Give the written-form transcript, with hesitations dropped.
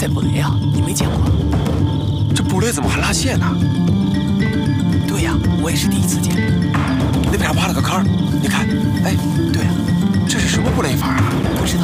线布雷啊，你没见过？ 这布雷怎么还拉线呢？ 对呀，我也是第一次见。 那边还挖了个坑，你看，哎，对呀，这是什么布雷法？